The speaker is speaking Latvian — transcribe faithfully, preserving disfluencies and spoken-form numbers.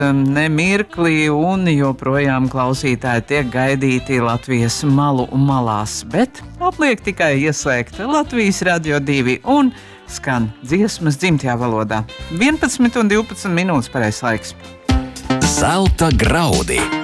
ne mirklī, un joprojām klausītāji tiek gaidīti Latvijas malu malās, bet atliek tikai ieslēgt Latvijas Radio divi un skan dziesmas dzimtajā valodā. vienpadsmit un divpadsmit minūtes pareizais laiks. Zelta graudi.